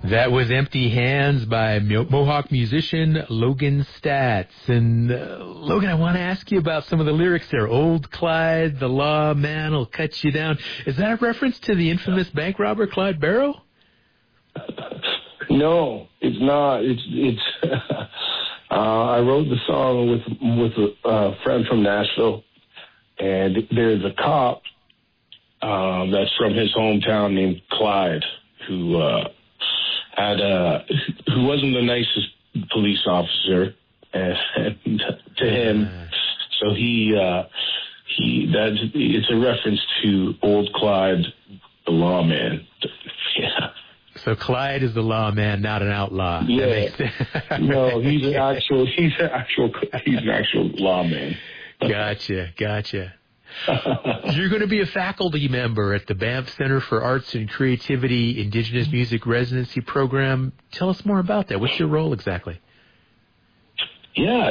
That was Empty Hands by Mohawk musician Logan Statz. And Logan, I want to ask you about some of the lyrics there. Old Clyde, the law man will cut you down. Is that a reference to the infamous bank robber Clyde Barrow? No, it's not. It's I wrote the song with a friend from Nashville, and there's a cop that's from his hometown named Clyde who wasn't the nicest police officer and to him. So it's a reference to Old Clyde, the lawman. Yeah. So Clyde is the lawman, not an outlaw. Yeah. No, he's an actual lawman. Gotcha. You're going to be a faculty member at the Banff Center for Arts and Creativity Indigenous Music Residency Program. Tell us more about that. What's your role exactly? Yeah,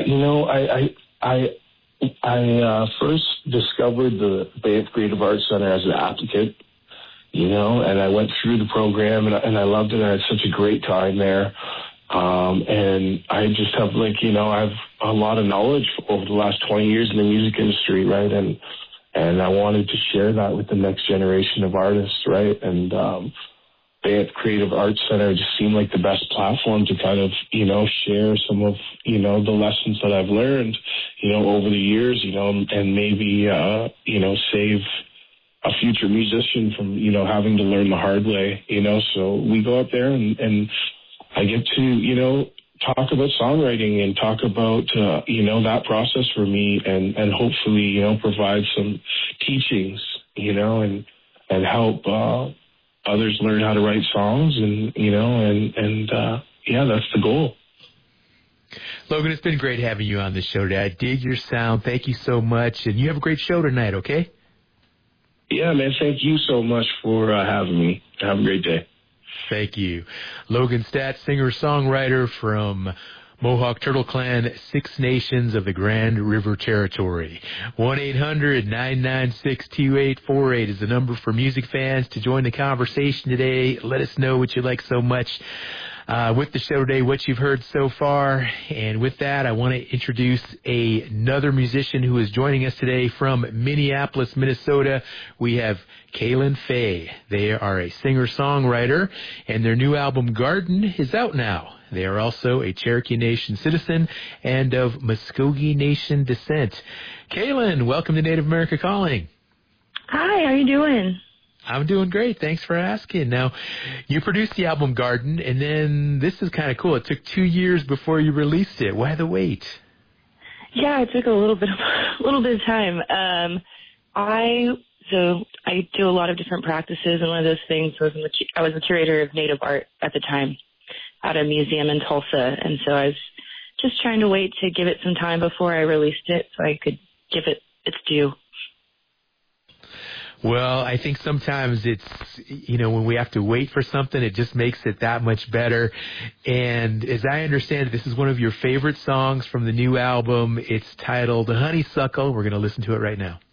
I first discovered the Banff Creative Arts Center as an applicant, and I went through the program and I loved it. I had such a great time there. And I just have I have a lot of knowledge over the last 20 years in the music industry, right? And I wanted to share that with the next generation of artists, right? And Banff Creative Arts Center just seemed like the best platform to kind of, share some of, the lessons that I've learned, over the years, and maybe, save a future musician from, having to learn the hard way, So we go up there and I get to, talk about songwriting and talk about, that process for me and hopefully, provide some teachings, and help others learn how to write songs and that's the goal. Logan, it's been great having you on the show today. I dig your sound. Thank you so much. And you have a great show tonight, okay? Yeah, man. Thank you so much for having me. Have a great day. Thank you. Logan Statz, singer-songwriter from Mohawk Turtle Clan, Six Nations of the Grand River Territory. 1-800-996-2848 is the number for music fans to join the conversation today. Let us know what you like so much with the show today, what you've heard so far. And with that, I want to introduce another musician who is joining us today from Minneapolis, Minnesota. We have Kaylin Fay. They are a singer-songwriter, and their new album, Garden, is out now. They are also a Cherokee Nation citizen and of Muskogee Nation descent. Kaylin, welcome to Native America Calling. Hi, how you doing? I'm doing great. Thanks for asking. Now, you produced the album Garden, and then this is kind of cool. It took 2 years before you released it. Why the wait? Yeah, it took a little bit of time. I do a lot of different practices, and one of those things was I was the curator of Native art at the time at a museum in Tulsa, and so I was just trying to wait to give it some time before I released it so I could give it its due. Well, I think sometimes it's, when we have to wait for something, it just makes it that much better. And as I understand it, this is one of your favorite songs from the new album. It's titled Honeysuckle. We're going to listen to it right now.